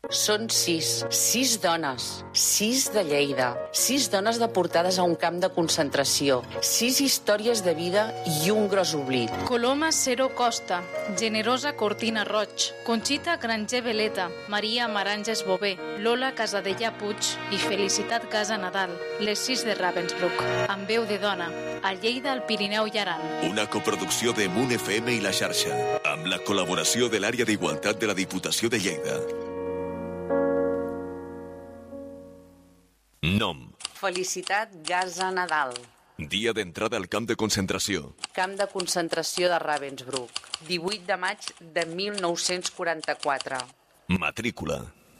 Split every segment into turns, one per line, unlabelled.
Són 6 dones, 6 de Lleida, 6 dones deportades a un camp de concentració, 6 històries de vida i un gros oblit.
Coloma Cero Costa, Generosa Cortina Roig, Conxita Granger Veleta, Maria Maranges Bové, Lola Casadella Puig i Felicitat Casa Nadal, les 6 de Ravensbrück, amb veu de dona, a Lleida, al Pirineu i Aran.
Una coproducció de Munt FM i La Xarxa, amb la col·laboració de l'Àrea d'Igualtat de la Diputació de Lleida. Nom:
Felicitat Casa Nadal.
Dia d'entrada al camp de concentració.
Camp de concentració de Ravensbrück, 18 de maig de 1944.
Matrícula: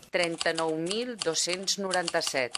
39.297.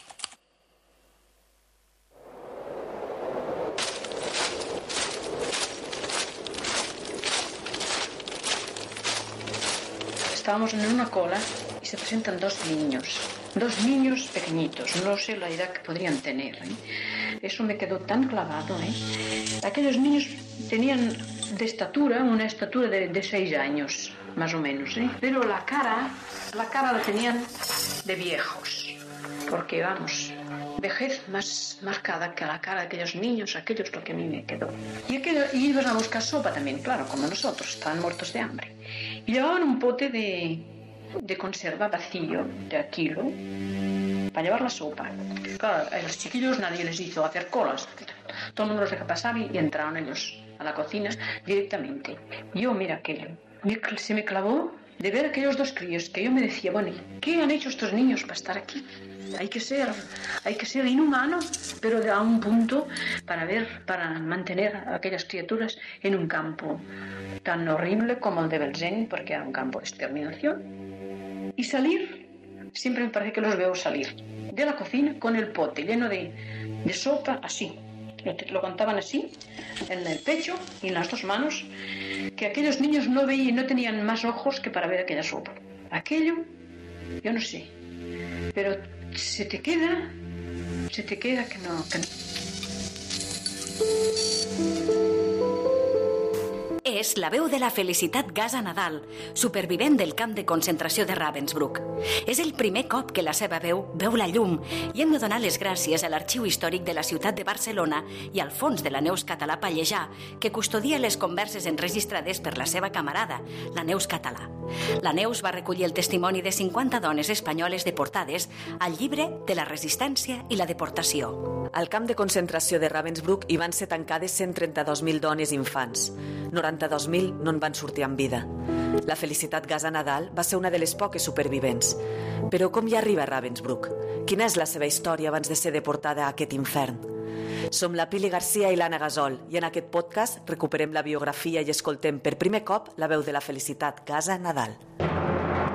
Estábamos en una cola y se presentan dos niños pequeñitos, no sé la edad que podrían tener, ¿eh? Eso me quedó tan clavado, ¿eh? Aquellos niños tenían de estatura, una estatura de 6 años, más o menos, ¿eh? Pero la cara la tenían de viejos, porque vamos, vejez más marcada que la cara de aquellos niños, aquello es lo que a mí me quedó. Y iban a buscar sopa también, claro, como nosotros, estaban muertos de hambre. Y llevaban un pote de conserva vacío, de a kilo, para llevar la sopa. Claro, a los chiquillos nadie les hizo hacer colas. Todo el mundo los deja pasar y entraron ellos a la cocina directamente. Yo, mira aquello, se me clavó de ver aquellos dos críos, que yo me decía, bueno, ¿qué han hecho estos niños para estar aquí? Hay que ser inhumano, pero a un punto para mantener a aquellas criaturas en un campo tan horrible como el de Belzén, porque era un campo de exterminación. Y salir, siempre me parece que los veo salir de la cocina con el pote lleno de sopa, así. Lo contaban así, en el pecho y en las dos manos, que aquellos niños no tenían más ojos que para ver aquella sopa. Aquello, yo no sé, pero se te queda que no.
És la veu de la Felicitat Casa Nadal, supervivent del camp de concentració de Ravensbrück. És el primer cop que la seva veu veu la llum i hem de donar les gràcies a l'Arxiu Històric de la ciutat de Barcelona i al fons de la Neus Català Pallejà, que custodia les converses enregistrades per la seva camarada, la Neus Català. La Neus va recollir el testimoni de 50 dones espanyoles deportades al llibre de la resistència i la deportació.
Al camp de concentració de Ravensbrück hi van ser tancades 132.000 dones i infants. 92.000 no en van sortir amb vida. La Felicitat Casa Nadal va ser una de les poques supervivents. Però com hi arriba a Ravensbrück? Quina és la seva història abans de ser deportada a aquest infern? Som la Pili Garcia i l'Anna Gasol i en aquest podcast recuperem la biografia i escoltem per primer cop la veu de la Felicitat Casa Nadal.